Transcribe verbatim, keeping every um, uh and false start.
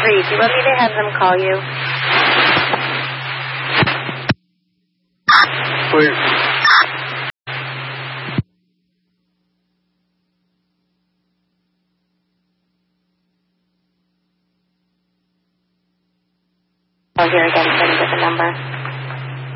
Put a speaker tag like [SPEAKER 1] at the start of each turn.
[SPEAKER 1] three. Do you want me to have them call you?
[SPEAKER 2] Please.
[SPEAKER 1] Oh, here again, send me the number.